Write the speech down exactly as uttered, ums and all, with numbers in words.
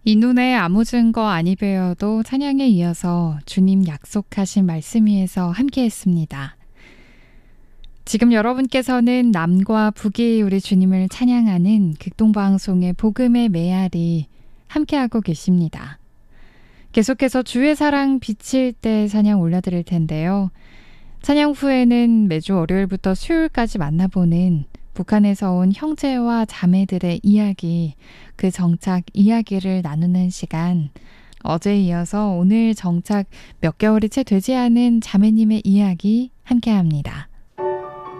이 눈에 아무 증거 아니 베어도 찬양에 이어서 주님 약속하신 말씀 위에서 함께했습니다. 지금 여러분께서는 남과 북이 우리 주님을 찬양하는 극동방송의 복음의 메아리 함께하고 계십니다. 계속해서 주의 사랑 비칠 때 찬양 올려드릴 텐데요. 찬양 후에는 매주 월요일부터 수요일까지 만나보는 북한에서 온 형제와 자매들의 이야기, 그 정착 이야기를 나누는 시간, 어제에 이어서 오늘 정착 몇 개월이 채 되지 않은 자매님의 이야기 함께합니다.